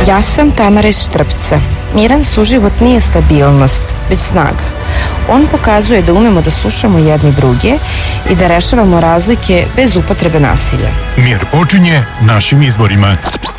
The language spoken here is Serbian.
Ja sam Tamara iz Štrpca. Miran suživot nije stabilnost, već snaga. On pokazuje da umemo da slušamo jedni druge i da rešavamo razlike bez upotrebe nasilja. Mir počinje našim izborima.